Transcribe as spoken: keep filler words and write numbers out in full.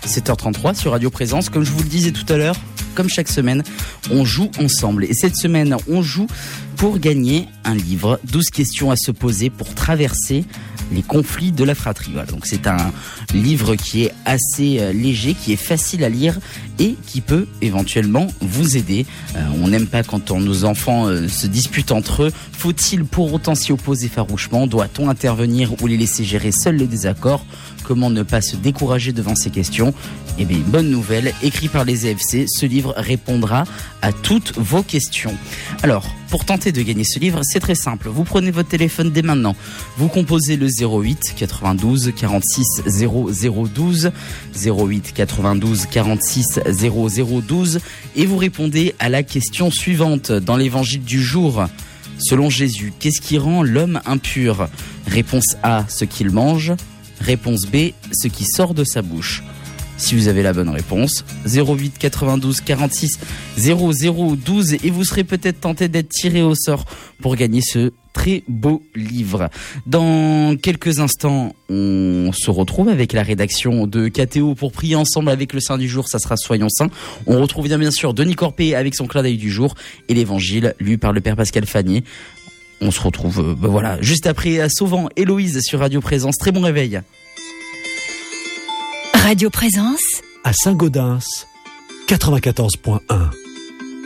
sept heures trente-trois sur Radio Présence. Comme je vous le disais tout à l'heure, comme chaque semaine, on joue ensemble. Et cette semaine, on joue pour gagner un livre, douze questions à se poser pour traverser les conflits de la fratrie. Voilà, donc c'est un livre qui est assez euh, léger, qui est facile à lire et qui peut éventuellement vous aider. Euh, on n'aime pas quand on, nos enfants euh, se disputent entre eux. Faut-il pour autant s'y opposer farouchement? Doit-on intervenir ou les laisser gérer seuls les désaccords? Comment ne pas se décourager devant ces questions? Eh bien, bonne nouvelle, écrit par les A F C, ce livre répondra à toutes vos questions. Alors, pour tenter de gagner ce livre, c'est très simple. Vous prenez votre téléphone dès maintenant. Vous composez le zéro huit quatre-vingt-douze quarante-six zéro zéro douze, zéro huit quatre-vingt-douze quarante-six zéro zéro douze et vous répondez à la question suivante. Dans l'évangile du jour, selon Jésus, qu'est-ce qui rend l'homme impur? Réponse A, ce qu'il mange. Réponse B, ce qui sort de sa bouche. Si vous avez la bonne réponse, zéro huit quatre-vingt-douze quarante-six zéro zéro douze et vous serez peut-être tenté d'être tiré au sort pour gagner ce très beau livre. Dans quelques instants, on se retrouve avec la rédaction de K T O pour prier ensemble avec le Saint du jour, ça sera Soyons Saints. On retrouve bien, bien sûr Denis Corpé avec son clin d'œil du jour et l'évangile lu par le Père Pascal Fanier. On se retrouve euh, ben voilà, juste après à Sauvant, Héloïse sur Radio Présence. Très bon réveil. Radio Présence à Saint-Gaudens, quatre-vingt-quatorze point un.